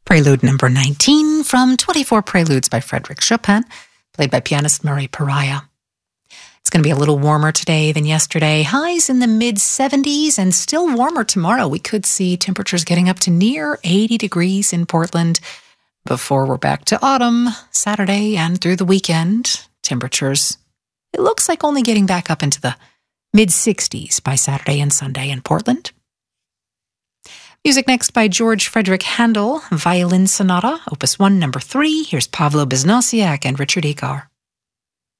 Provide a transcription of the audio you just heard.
Prelude number 19 from 24 Preludes by Frédéric Chopin, played by pianist Murray Pariah. It's going to be a little warmer today than yesterday. Highs in the mid-70s and still warmer tomorrow. We could see temperatures getting up to near 80 degrees in Portland before we're back to autumn Saturday and through the weekend. Temperatures, it looks like only getting back up into the mid-60s by Saturday and Sunday in Portland. Music next by George Frederick Handel, Violin Sonata, Opus 1, number 3. Here's Pavlo Biznosyak and Richard Egar.